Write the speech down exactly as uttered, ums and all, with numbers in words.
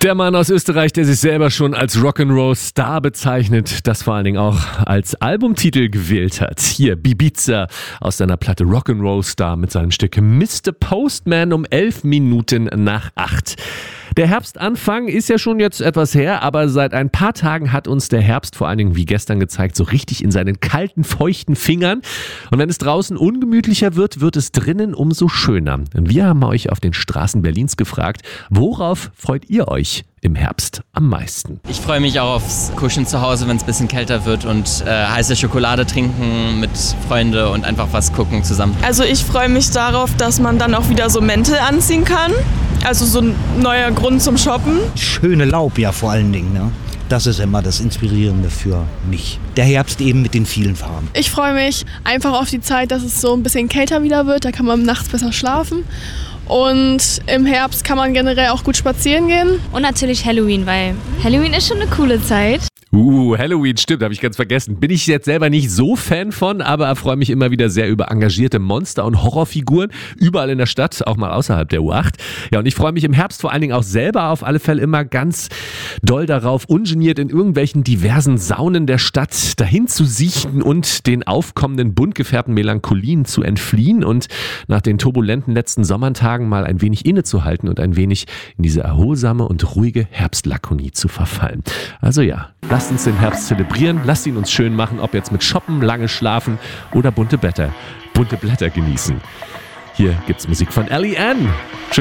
Der Mann aus Österreich, der sich selber schon als Rock'n'Roll-Star bezeichnet, das vor allen Dingen auch als Albumtitel gewählt hat. Hier Ibiza aus seiner Platte Rock'n'Roll-Star mit seinem Stück Mister Postman um elf Minuten nach acht. Der Herbstanfang ist ja schon jetzt etwas her, aber seit ein paar Tagen hat uns der Herbst vor allen Dingen, wie gestern gezeigt, so richtig in seinen kalten, feuchten Fingern. Und wenn es draußen ungemütlicher wird, wird es drinnen umso schöner. Und wir haben euch auf den Straßen Berlins gefragt, worauf freut ihr euch im Herbst am meisten? Ich freue mich auch aufs Kuscheln zu Hause, wenn es ein bisschen kälter wird und äh, heiße Schokolade trinken mit Freunden und einfach was gucken zusammen. Also ich freue mich darauf, dass man dann auch wieder so Mäntel anziehen kann. Also so ein neuer Grund zum Shoppen. Schöne Laub ja vor allen Dingen, ne? Das ist immer das Inspirierende für mich. Der Herbst eben mit den vielen Farben. Ich freue mich einfach auf die Zeit, dass es so ein bisschen kälter wieder wird. Da kann man nachts besser schlafen. Und im Herbst kann man generell auch gut spazieren gehen. Und natürlich Halloween, weil Halloween ist schon eine coole Zeit. Uh, Halloween, stimmt, habe ich ganz vergessen. Bin ich jetzt selber nicht so Fan von, aber erfreue mich immer wieder sehr über engagierte Monster- und Horrorfiguren, überall in der Stadt, auch mal außerhalb der U acht. Ja, und ich freue mich im Herbst vor allen Dingen auch selber auf alle Fälle immer ganz doll darauf, ungeniert in irgendwelchen diversen Saunen der Stadt dahin zu siechen und den aufkommenden bunt gefärbten Melancholien zu entfliehen und nach den turbulenten letzten Sommertagen mal ein wenig innezuhalten und ein wenig in diese erholsame und ruhige Herbstlakonie zu verfallen. Also ja, lasst uns den Herbst zelebrieren, lasst ihn uns schön machen, ob jetzt mit Shoppen, lange schlafen oder bunte Blätter, bunte Blätter genießen. Hier gibt's Musik von Ellie Ann. Tschüss.